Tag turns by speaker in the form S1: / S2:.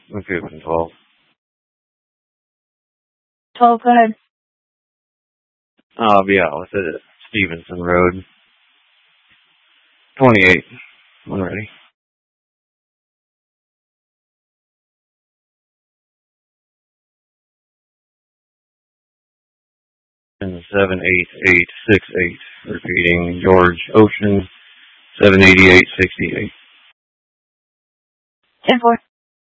S1: Okay, with 12.
S2: 12, go ahead.
S1: I'll be out with it at Stevenson Road. 28. I'm ready. And 78868. Repeating, George Ocean, 78868.
S2: 10-4.